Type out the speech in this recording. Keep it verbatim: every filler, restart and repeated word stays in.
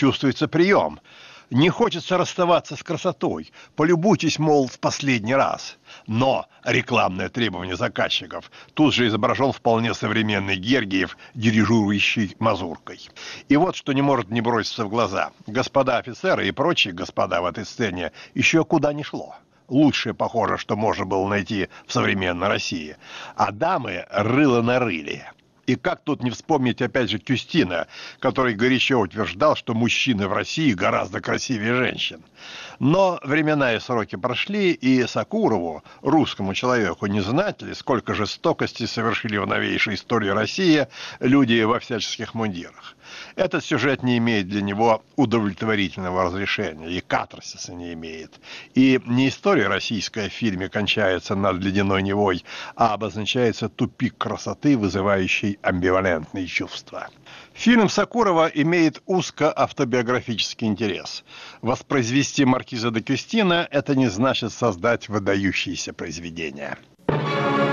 чувствуется прием. Не хочется расставаться с красотой. Полюбуйтесь, мол, в последний раз. Но рекламное требование заказчиков. Тут же изображен вполне современный Гергиев, дирижирующий мазуркой. И вот что не может не броситься в глаза. Господа офицеры и прочие господа в этой сцене еще куда ни шло. Лучшее, похоже, что можно было найти в современной России. А дамы рыло нарыли. И как тут не вспомнить, опять же, Кюстина, который горячо утверждал, что мужчины в России гораздо красивее женщин. Но времена и сроки прошли, и Сокурову, русскому человеку, не знать ли, сколько жестокости совершили в новейшей истории России люди во всяческих мундирах. Этот сюжет не имеет для него удовлетворительного разрешения, и катарсиса не имеет. И не история российская в фильме кончается над ледяной Невой, а обозначается тупик красоты, вызывающий амбивалентные чувства. Фильм Сокурова имеет узко-автобиографический интерес. Воспроизвести маркиза де Кюстина – это не значит создать выдающиеся произведения.